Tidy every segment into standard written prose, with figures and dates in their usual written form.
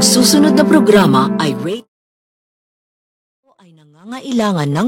susunod na programa ay nangangailangan ng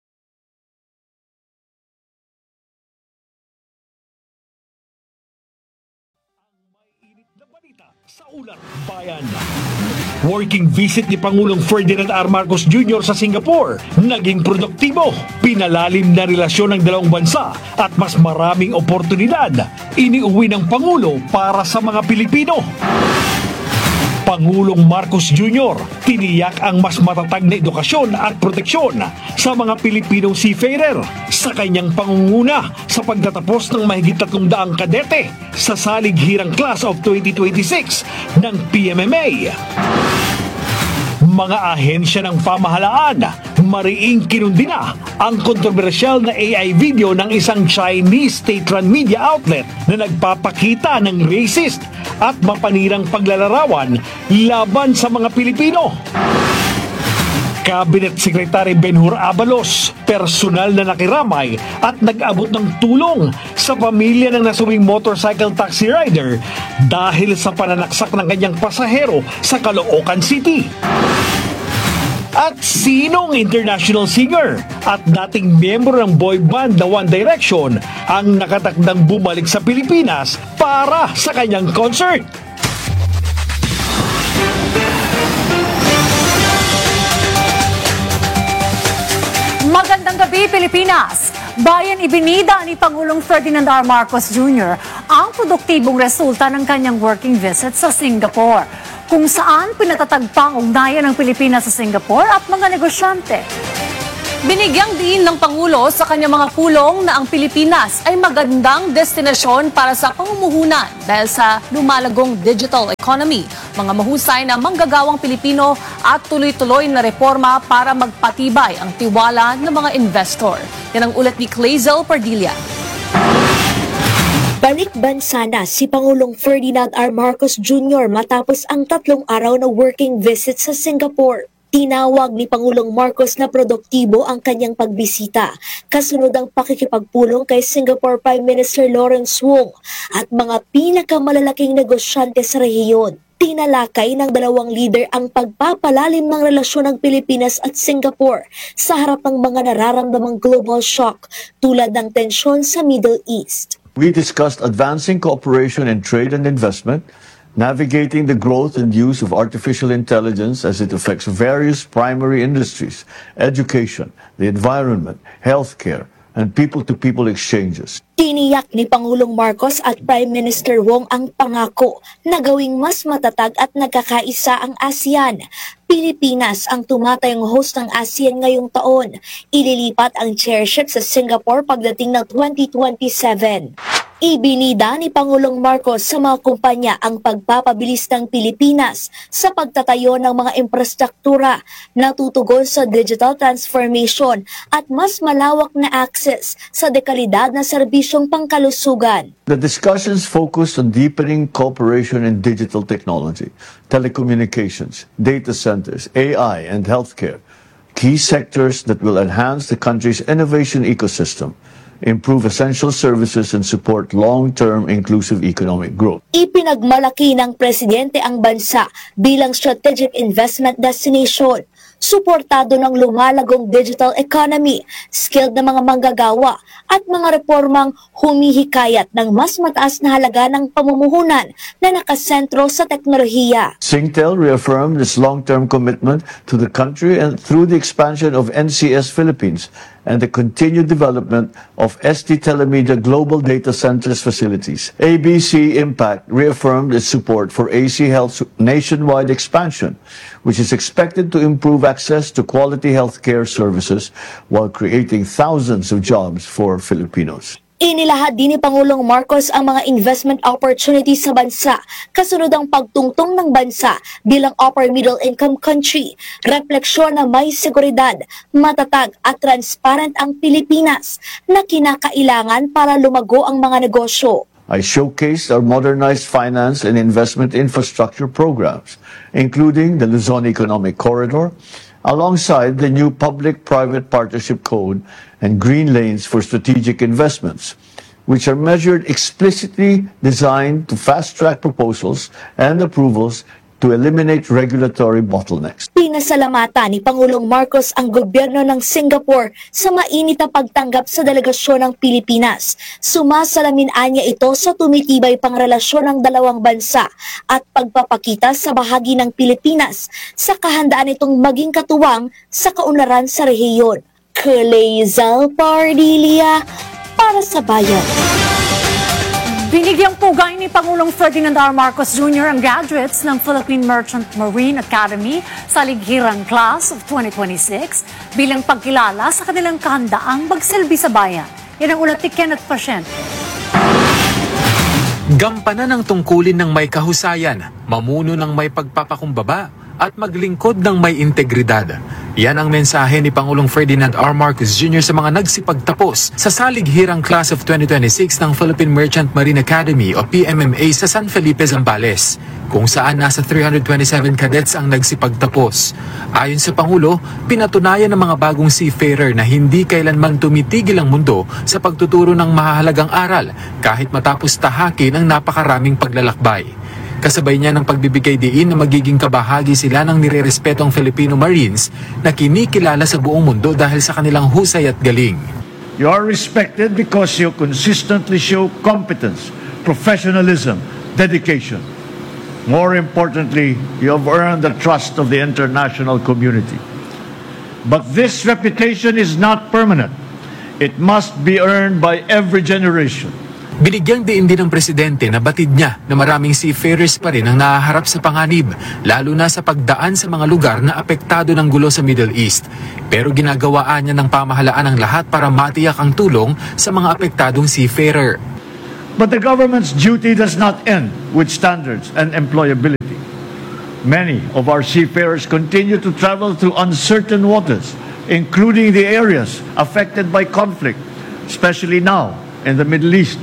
sa Ulat Bayan. Working visit ni Pangulong Ferdinand R. Marcos Jr. sa Singapore naging produktibo. Pinalalim na relasyon ng dalawang bansa at mas maraming oportunidad iniuwi ng Pangulo para sa mga Pilipino. Pangulong Marcos Jr. tiniyak ang mas matatag na edukasyon at proteksyon sa mga Pilipinong seafarer sa kanyang pangunguna sa pagtatapos ng mahigit 300 kadete sa salighirang Class of 2026 ng PMMA. Mga ahensya ng pamahalaan, mariing kinundina ang kontrobersyal na AI video ng isang Chinese state-run media outlet na nagpapakita ng racist at mapanirang paglalarawan laban sa mga Pilipino. Cabinet Secretary Benhur Abalos, personal na nakiramay at nag-abot ng tulong sa pamilya ng nasubing motorcycle taxi rider dahil sa pananaksak ng kanyang pasahero sa Caloocan City. At sinong international singer at dating miyembro ng boy band na One Direction ang nakatakdang bumalik sa Pilipinas para sa kanyang concert? Magandang gabi, Pilipinas! Bayan ibinida ni Pangulong Ferdinand R. Marcos Jr. ang produktibong resulta ng kanyang working visit sa Singapore, kung saan pinatatagpa ang ugnayan ng Pilipinas sa Singapore at mga negosyante. Binigyang diin ng Pangulo sa kanyang mga pulong na ang Pilipinas ay magandang destinasyon para sa pamumuhunan dahil sa lumalagong digital economy, mga mahusay na manggagawang Pilipino at tuloy-tuloy na reforma para magpatibay ang tiwala ng mga investor. Yan ang ulat ni Clazel Pardilla. Balik bansa na si Pangulong Ferdinand R. Marcos Jr. matapos ang 3 araw na working visit sa Singapore. Tinawag ni Pangulong Marcos na produktibo ang kanyang pagbisita, kasunod ang pakikipagpulong kay Singapore Prime Minister Lawrence Wong at mga pinakamalalaking negosyante sa rehiyon. Tinalakay ng dalawang leader ang pagpapalalim ng relasyon ng Pilipinas at Singapore sa harap ng mga nararamdamang global shock tulad ng tensyon sa Middle East. We discussed advancing cooperation in trade and investment, navigating the growth and use of artificial intelligence as it affects various primary industries, education, the environment, healthcare, and people-to-people exchanges. Tiniyak ni Pangulong Marcos at Prime Minister Wong ang pangako na gawing mas matatag at nagkakaisa ang ASEAN. Pilipinas ang tumatayong host ng ASEAN ngayong taon. Ililipat ang chairship sa Singapore pagdating ng 2027. Ibinida ni Pangulong Marcos sa mga kumpanya ang pagpapabilis ng Pilipinas sa pagtatayo ng mga infrastruktura na tutugon sa digital transformation at mas malawak na access sa dekalidad na serbisyong pangkalusugan. The discussions focused on deepening cooperation in digital technology, telecommunications, data centers, AI, and healthcare, key sectors that will enhance the country's innovation ecosystem, improve essential services, and support long-term inclusive economic growth. Ipinagmalaki ng Presidente ang bansa bilang strategic investment destination. Suportado ng lumalagong digital economy, skilled na mga manggagawa at mga reformang humihikayat ng mas mataas na halaga ng pamumuhunan na nakasentro sa teknolohiya. Singtel reaffirmed its long-term commitment to the country and through the expansion of NCS Philippines and the continued development of ST Telemedia Global Data Centers facilities. ABC Impact reaffirmed its support for AC Health's nationwide expansion, which is expected to improve access to quality healthcare services while creating thousands of jobs for Filipinos. Inilahad din ni Pangulong Marcos ang mga investment opportunities sa bansa, kasunod ang pagtungtong ng bansa bilang upper middle income country. Refleksyon na may seguridad, matatag at transparent ang Pilipinas na kinakailangan para lumago ang mga negosyo. I showcased our modernized finance and investment infrastructure programs, including the Luzon Economic Corridor, alongside the new Public-Private Partnership Code and Green Lanes for Strategic Investments, which are measured explicitly designed to fast-track proposals and approvals to eliminate regulatory bottlenecks. Pinasalamatan ni Pangulong Marcos ang gobyerno ng Singapore sa mainit na pagtanggap sa delegasyon ng Pilipinas. Sumasalamin niya ito sa tumitibay pang relasyon ng dalawang bansa at pagpapakita sa bahagi ng Pilipinas sa kahandaan itong maging katuwang sa kaunlaran sa rehiyon. Kalezal Pardilia para sa Bayan. Binigyang pugay ni Pangulong Ferdinand R. Marcos Jr. ang graduates ng Philippine Merchant Marine Academy sa lighirang class of 2026 bilang pagkilala sa kanilang kahandaang magsilbi sa bayan. Yan ang ulat ni Kenneth Pasyente. Gampanan ang tungkulin ng may kahusayan, mamuno ng may pagpapakumbaba, at maglingkod ng may integridad. Yan ang mensahe ni Pangulong Ferdinand R. Marcos Jr. sa mga nagsipagtapos sa salighirang class of 2026 ng Philippine Merchant Marine Academy o PMMA sa San Felipe, Zambales, kung saan nasa 327 cadets ang nagsipagtapos. Ayon sa Pangulo, pinatunayan ng mga bagong seafarer na hindi kailanman tumitigil ang mundo sa pagtuturo ng mahahalagang aral kahit matapos tahakin ang napakaraming paglalakbay. Kasabay niya ng pagbibigay diin na magiging kabahagi sila ng nirerespetong Filipino Marines na kinikilala sa buong mundo dahil sa kanilang husay at galing. You are respected because you consistently show competence, professionalism, dedication. More importantly, you have earned the trust of the international community. But this reputation is not permanent. It must be earned by every generation. Binigyang diin din ng presidente na batid niya na maraming seafarers pa rin ang nahaharap sa panganib, lalo na sa pagdaan sa mga lugar na apektado ng gulo sa Middle East. Pero ginagawaan niya ng pamahalaan ang lahat para matiyak ang tulong sa mga apektadong seafarer. But the government's duty does not end with standards and employability. Many of our seafarers continue to travel through uncertain waters, including the areas affected by conflict, especially now in the Middle East.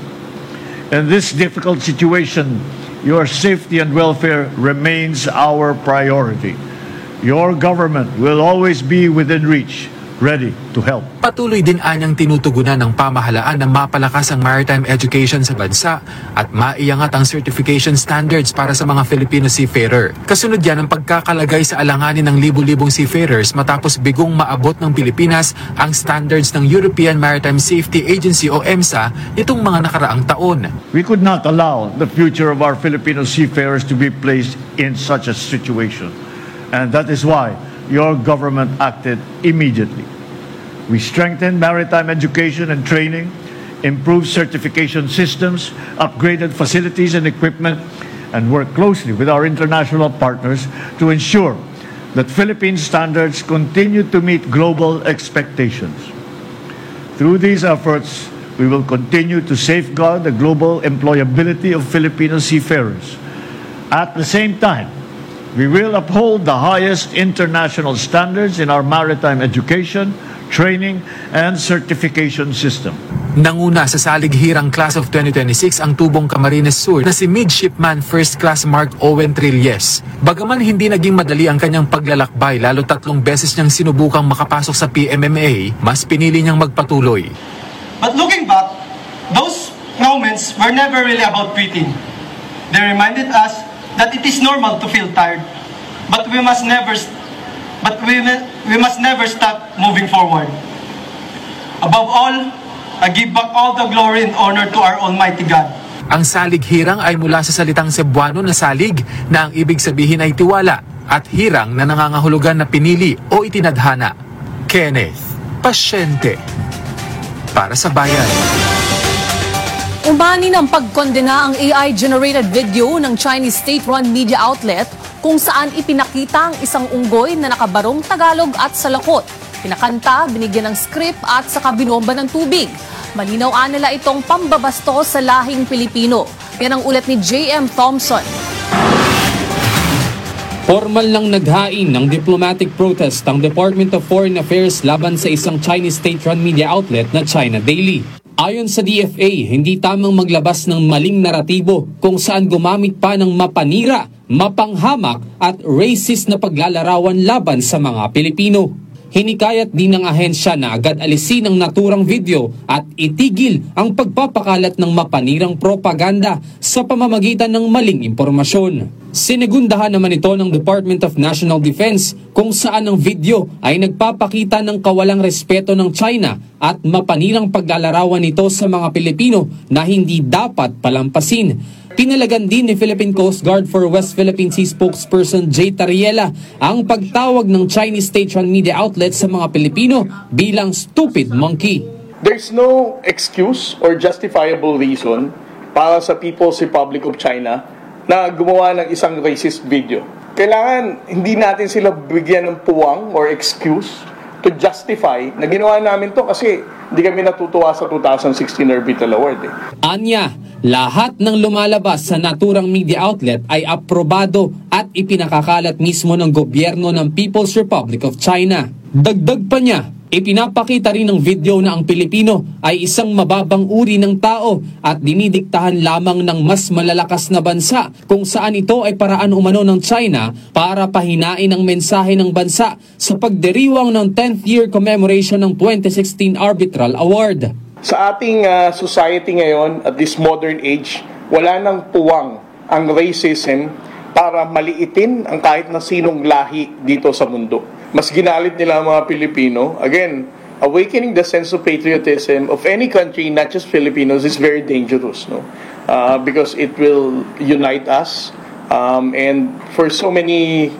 In this difficult situation, your safety and welfare remains our priority. Your government will always be within reach, ready to help. Patuloy din anyang tinutugunan ng pamahalaan na mapalakas ang maritime education sa bansa at maiangat ang certification standards para sa mga Filipino seafarer. Kasunod yan ang pagkakalagay sa alanganin ng libu-libong seafarers matapos bigong maabot ng Pilipinas ang standards ng European Maritime Safety Agency o EMSA nitong mga nakaraang taon. We could not allow the future of our Filipino seafarers to be placed in such a situation. And that is why your government acted immediately. We strengthened maritime education and training, improved certification systems, upgraded facilities and equipment, and worked closely with our international partners to ensure that Philippine standards continue to meet global expectations. Through these efforts, we will continue to safeguard the global employability of Filipino seafarers. At the same time, we will uphold the highest international standards in our maritime education, training, and certification system. Nanguna sa salighirang class of 2026 ang tubong Camarines Sur na si Midshipman First Class Mark Owen Trilles. Bagaman hindi naging madali ang kanyang paglalakbay lalo 3 beses niyang sinubukang makapasok sa PMMA, mas pinili niyang magpatuloy. But looking back, those moments were never really about quitting. They reminded us that it is normal to feel tired, but we must never stop moving forward. Above all, I give back all the glory and honor to our Almighty God. Ang salighirang ay mula sa salitang Cebuano na salig na ang ibig sabihin ay tiwala at hirang na nangangahulugan na pinili o itinadhana. Kenneth Pasyente para sa Bayan. Umani ng pagkondena ang AI-generated video ng Chinese state-run media outlet kung saan ipinakita ang isang unggoy na nakabarong Tagalog at salakot. Pinakanta, binigyan ng script at saka binomba ng tubig. Malinaw nila itong pambabasto sa lahing Pilipino. Yan ang ulat ni J.M. Thompson. Formal lang naghain ng diplomatic protest ang Department of Foreign Affairs laban sa isang Chinese state-run media outlet na China Daily. Ayon sa DFA, hindi tamang maglabas ng maling naratibo kung saan gumamit pa ng mapanira, mapanghamak at racist na paglalarawan laban sa mga Pilipino. Hinikayat din ng ahensya na agad alisin ang naturang video at itigil ang pagpapakalat ng mapanirang propaganda sa pamamagitan ng maling impormasyon. Sinigundahan naman ito ng Department of National Defense kung saan ang video ay nagpapakita ng kawalang respeto ng China at mapanirang paglalarawan nito sa mga Pilipino na hindi dapat palampasin. Pinalagan din ni Philippine Coast Guard for West Philippine Sea spokesperson Jay Tariela ang pagtawag ng Chinese state-run media outlet sa mga Pilipino bilang stupid monkey. There's no excuse or justifiable reason para sa People's Republic of China na gumawa ng isang racist video. Kailangan hindi natin sila bigyan ng puwang or excuse to justify na ginawa namin to kasi hindi kami natutuwa sa 2016 Orbital Award. Anya, lahat ng lumalabas sa naturang media outlet ay aprobado at ipinakakalat mismo ng gobyerno ng People's Republic of China. Dagdag pa niya, ipinapakita rin ng video na ang Pilipino ay isang mababang uri ng tao at dinidiktahan lamang ng mas malalakas na bansa kung saan ito ay paraan umano ng China para pahinain ang mensahe ng bansa sa pagdiriwang ng 10th year commemoration ng 2016 Arbitral Award. Sa ating society ngayon at this modern age, wala nang puwang ang racism para maliitin ang kahit na sinong lahi dito sa mundo. Mas ginalit nila ang mga Pilipino. Again, awakening the sense of patriotism of any country, not just Filipinos, is very dangerous, no? Because it will unite us. And for so many,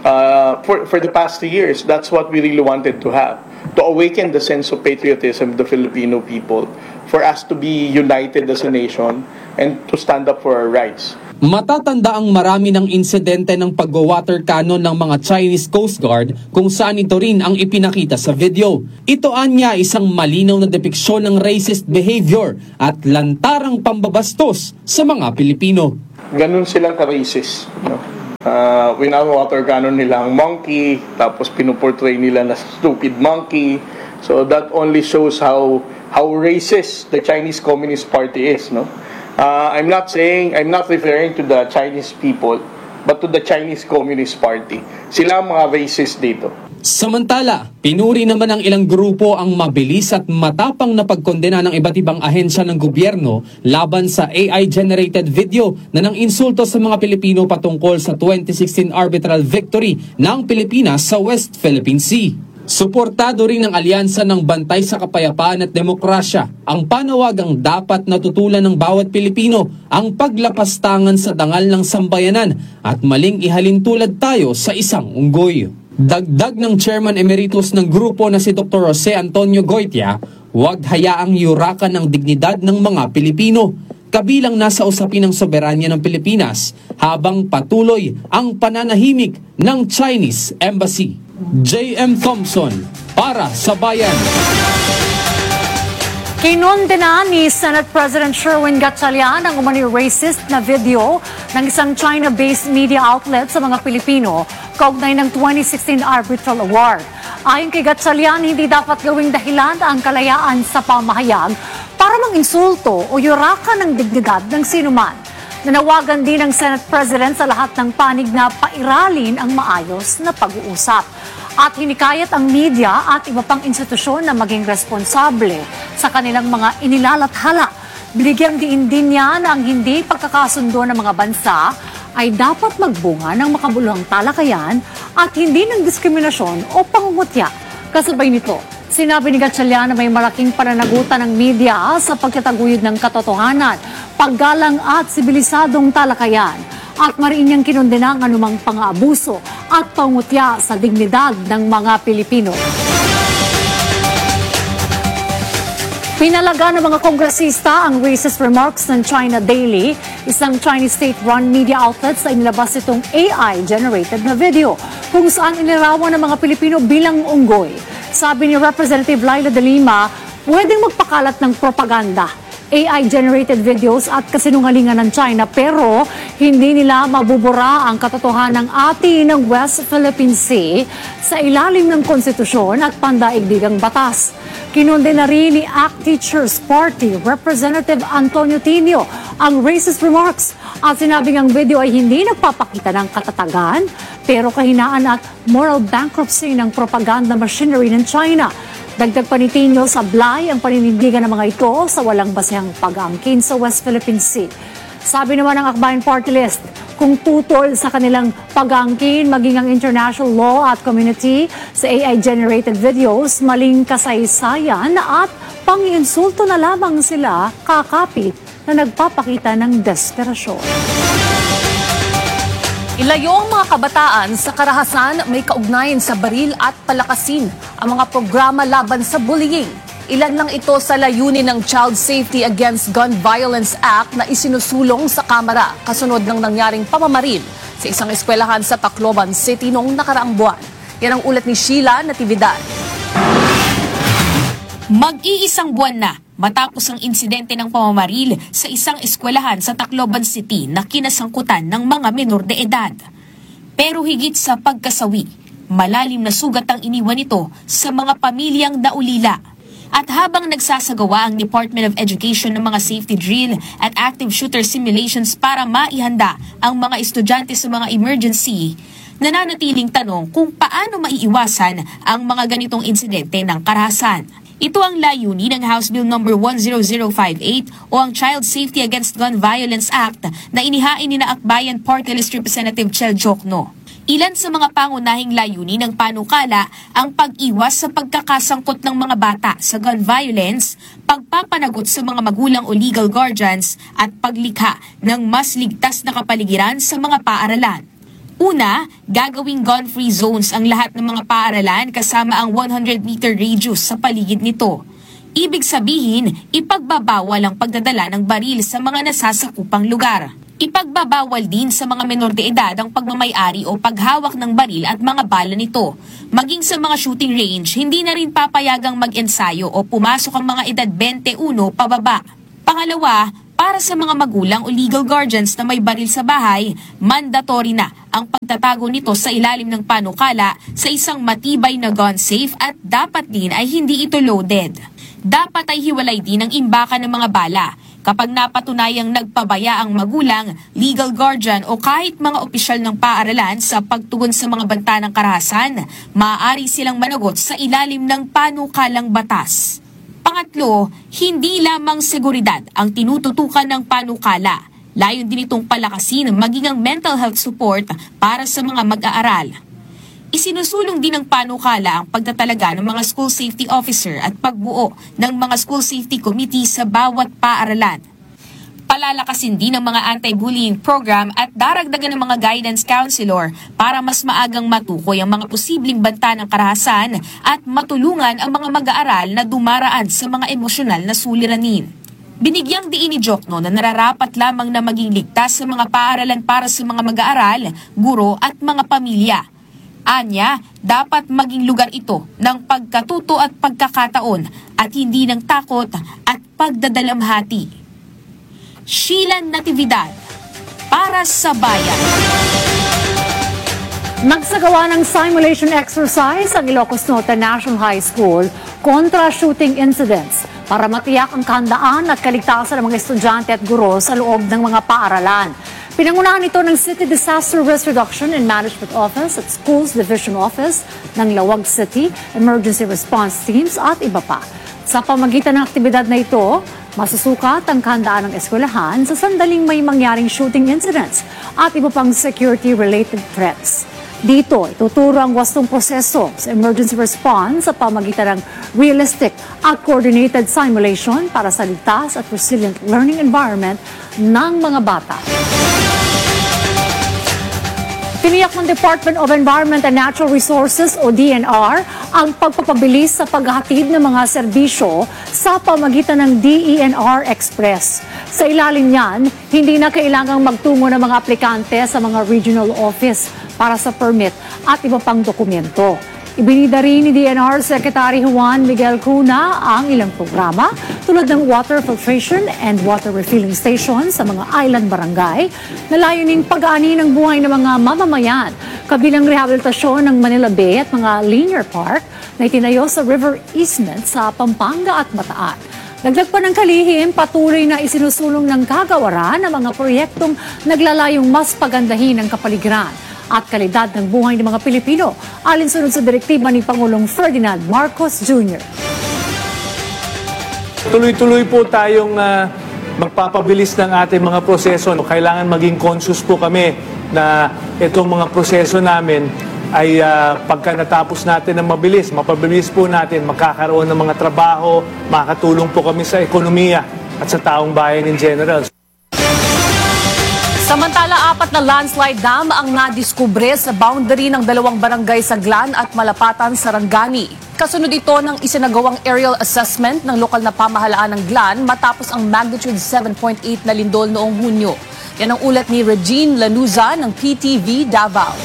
for the past 2 years, that's what we really wanted to have. To awaken the sense of patriotism of the Filipino people, for us to be united as a nation and to stand up for our rights. Matatanda ang marami ng insidente ng pag-water cannon ng mga Chinese Coast Guard kung saan ito rin ang ipinakita sa video. Ito anya isang malinaw na depiksyon ng racist behavior at lantarang pambabastos sa mga Pilipino. Ganun silang ka-racist, no? Winawater cannon nila ang monkey, tapos pinuportray nila na stupid monkey. So that only shows how racist the Chinese Communist Party is, no? I'm not referring to the Chinese people, but to the Chinese Communist Party. Sila ang mga racist dito. Samantala, pinuri naman ng ilang grupo ang mabilis at matapang na pagkondena ng iba't ibang ahensya ng gobyerno laban sa AI-generated video na nang insulto sa mga Pilipino patungkol sa 2016 arbitral victory ng Pilipinas sa West Philippine Sea. Suportado rin ng alyansa ng Bantay sa Kapayapaan at Demokrasya ang panawagang dapat natutulan ng bawat Pilipino ang paglapastangan sa dangal ng sambayanan at maling ihalintulad tayo sa isang unggoy. Dagdag ng Chairman Emeritus ng grupo na si Dr. Jose Antonio Goitia, huwag hayaang yurakan ng dignidad ng mga Pilipino, kabilang nasa usapin ng soberanya ng Pilipinas habang patuloy ang pananahimik ng Chinese Embassy. J.M. Thompson para sa Bayan. Kinondena ni Senate President Sherwin Gatchalian ang umani racist na video ng isang China-based media outlet sa mga Pilipino kaugnay ng 2016 Arbitral Award. Ayon kay Gatchalian, hindi dapat gawing dahilan ang kalayaan sa pamahayag para manginsulto o yurakan ng dignidad ng sinuman. Nanawagan din ng Senate President sa lahat ng panig na pairalin ang maayos na pag-uusap. At hinikayat ang media at iba pang institusyon na maging responsable sa kanilang mga inilalathala. Bigyang diin din niya na ang hindi pagkakasundo ng mga bansa ay dapat magbunga ng makabuluhang talakayan at hindi ng diskriminasyon o pangungutya. Kasabay nito, sinabi ni Gatchalian na may malaking pananagutan ng media sa pagtataguyod ng katotohanan, paggalang at sibilisadong talakayan. At mariin niyang kinondena ang anumang pang-aabuso at pangutya sa dignidad ng mga Pilipino. Pinalaga ng mga kongresista ang racist remarks ng China Daily, isang Chinese state-run media outlet sa inilabas itong AI-generated na video kung saan inilarawan ng mga Pilipino bilang unggoy. Sabi ni Representative Laila de Lima, pwedeng magpakalat ng propaganda, AI-generated videos at kasinungalingan ng China pero hindi nila mabubura ang katotohanan ng ati ng West Philippine Sea sa ilalim ng konstitusyon at pandaigdigang batas. Kinonde na rin ni ACT Teachers Party Representative Antonio Tinio ang racist remarks at sinabing ang video ay hindi nagpapakita ng katatagan pero kahinaan at moral bankruptcy ng propaganda machinery ng China. Dagdag pa ni Tinio, sablay ang paninindigan ng mga ito sa walang basehang pag-aangkin sa West Philippine Sea. Sabi naman ng Akbayan Party List, kung tutol sa kanilang pag-aangkin maging ang international law at community sa AI-generated videos, maling kasaysayan at pang-insulto na lamang sila kakapit na nagpapakita ng desperasyon. Ilayo ang mga kabataan sa karahasan may kaugnayan sa baril at palakasin ang mga programa laban sa bullying. Ilan lang ito sa layunin ng Child Safety Against Gun Violence Act na isinusulong sa Kamara kasunod ng nangyaring pamamaril sa isang eskwelahan sa Tacloban City noong nakaraang buwan. Yan ang ulat ni Sheila Natividad. Mag-iisang buwan na matapos ang insidente ng pamamaril sa isang eskwelahan sa Tacloban City na kinasangkutan ng mga menor de edad. Pero higit sa pagkasawi, malalim na sugat ang iniwan nito sa mga pamilyang naulila. At habang nagsasagawa ang Department of Education ng mga safety drill at active shooter simulations para maihanda ang mga estudyante sa mga emergency, nananatiling tanong kung paano maiiwasan ang mga ganitong insidente ng karahasan. Ito ang layunin ng House Bill No. 10058 o ang Child Safety Against Gun Violence Act na inihain ni Akbayan Party List Representative Chel Jokno. Ilan sa mga pangunahing layunin ng panukala ang pag-iwas sa pagkakasangkot ng mga bata sa gun violence, pagpapanagot sa mga magulang o legal guardians at paglikha ng mas ligtas na kapaligiran sa mga paaralan. Una, gagawing gun-free zones ang lahat ng mga paaralan kasama ang 100-meter radius sa paligid nito. Ibig sabihin, ipagbabawal ang pagdadala ng baril sa mga nasasakupang lugar. Ipagbabawal din sa mga menor de edad ang pagmamayari o paghawak ng baril at mga bala nito. Maging sa mga shooting range, hindi na rin papayagang mag-ensayo o pumasok ang mga edad 21 pababa. Pangalawa, para sa mga magulang o legal guardians na may baril sa bahay, mandatory na ang pagtatago nito sa ilalim ng panukala sa isang matibay na gun safe at dapat din ay hindi ito loaded. Dapat ay hiwalay din ang imbakan ng mga bala. Kapag napatunayang nagpabaya ang magulang, legal guardian o kahit mga opisyal ng paaralan sa pagtugon sa mga banta ng karahasan, maaari silang managot sa ilalim ng panukalang batas. Pangatlo, hindi lamang seguridad ang tinututukan ng panukala. Layon din itong palakasin maging ang mental health support para sa mga mag-aaral. Isinusulong din ng panukala ang pagtatalaga ng mga school safety officer at pagbuo ng mga school safety committee sa bawat paaralan. Palalakasin din ang mga anti-bullying program at daragdagan ng mga guidance counselor para mas maagang matukoy ang mga posibleng banta ng karahasan at matulungan ang mga mag-aaral na dumaraan sa mga emosyonal na suliranin. Binigyang diin ni Jokno na nararapat lamang na maging ligtas sa mga paaralan para sa mga mag-aaral, guro at mga pamilya. Anya, dapat maging lugar ito ng pagkatuto at pagkakataon at hindi ng takot at pagdadalamhati. Sheila Natividad, para sa Bayan. Nagsagawa ng simulation exercise ang Ilocos Norte National High School kontra shooting incidents para matiyak ang kahandaan at kaligtasan ng mga estudyante at guro sa loob ng mga paaralan. Pinangunahan ito ng City Disaster Risk Reduction and Management Office at Schools Division Office ng Lawag City, Emergency Response Teams at iba pa. Sa pamagitan ng aktibidad na ito, masusukat ang kahandaan ng eskwelahan sa sandaling may mangyaring shooting incidents at iba pang security-related threats. Dito, ituturo ang wastong proseso sa emergency response sa pamagitan ng realistic at coordinated simulation para sa ligtas at resilient learning environment ng mga bata. Tiniyak ng Department of Environment and Natural Resources o DNR ang pagpapabilis sa paghahatid ng mga serbisyo sa pamagitan ng DENR Express. Sa ilalim niyan, hindi na kailangang magtungo ng mga aplikante sa mga regional office para sa permit at iba pang dokumento. Ibinida rin ni DNR Secretary Juan Miguel Cuna ang ilang programa tulad ng water filtration and water refilling station sa mga island barangay na layuning pag-aani ng buhay ng mga mamamayan, kabilang rehabilitasyon ng Manila Bay at mga linear park na itinayo sa river easement sa Pampanga at Bataan. Dagdag pa ng kalihim, patuloy na isinusulong ng kagawaran ang mga proyektong naglalayong mas pagandahin ang kapaligiran at kalidad ng buhay ng mga Pilipino, alinsunod sa direktiba ni Pangulong Ferdinand Marcos Jr. Tuloy-tuloy po tayong magpapabilis ng ating mga proseso. Kailangan maging conscious po kami na itong mga proseso namin ay pagka natapos natin ng mapabilis po natin, makakaroon ng mga trabaho, makakatulong po kami sa ekonomiya at sa taong bayan in general. Samantala, 4 na landslide dam ang nadiskubre sa boundary ng 2 barangay sa Glan at Malapatan, Sarangani. Kasunod ito ng isinagawang aerial assessment ng lokal na pamahalaan ng Glan matapos ang magnitude 7.8 na lindol noong Hunyo. Yan ang ulat ni Regine Lanuza ng PTV Davao.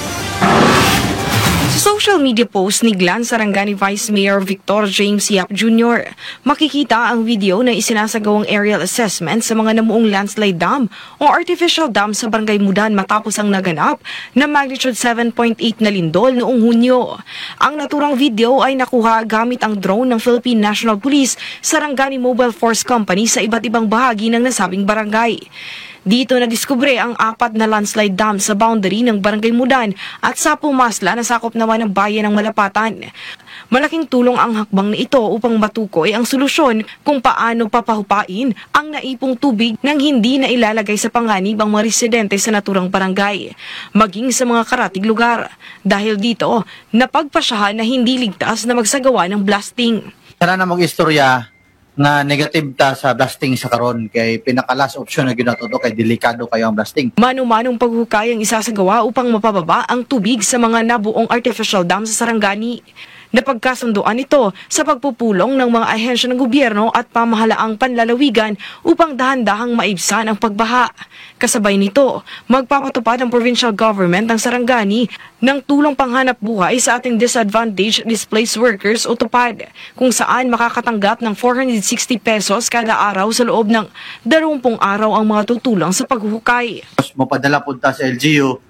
Sa social media post ni Glan Sarangani Vice Mayor Victor James Yap Jr., makikita ang video na isinasagawang aerial assessment sa mga namuong landslide dam o artificial dam sa Barangay Mudan matapos ang naganap na magnitude 7.8 na lindol noong Hunyo. Ang naturang video ay nakuha gamit ang drone ng Philippine National Police Sarangani Mobile Force Company sa iba't ibang bahagi ng nasabing barangay. Dito nadiskubre ang 4 na landslide dam sa boundary ng Barangay Mudan at sa Pumasla na sakop naman ng bayan ng Malapatan. Malaking tulong ang hakbang na ito upang matukoy ang solusyon kung paano papahupain ang naipong tubig nang hindi na ilalagay sa panganib ang mga residente sa naturang barangay, maging sa mga karatig lugar. Dahil dito, napagpasyahan na hindi ligtas na magsagawa ng blasting. Sana na mag-istorya nga negative ta sa blasting sa karon kay pinaka-last option na ginatuto kay delikado kayo ang blasting. Mano-manong paghukay ang isasagawa upang mapababa ang tubig sa mga nabuong artificial dam sa Sarangani. Napagkasunduan ito sa pagpupulong ng mga ahensya ng gobyerno at pamahalaang panlalawigan upang dahan-dahang maibsan ang pagbaha. Kasabay nito, magpapatupad ang provincial government ng Sarangani ng tulong panghanap buhay sa ating disadvantaged displaced workers o TUPAD, kung saan makakatanggap ng 460 pesos kada araw sa loob ng 20 araw ang mga tutulong sa paghuhukay. Mapadala punta sa LGU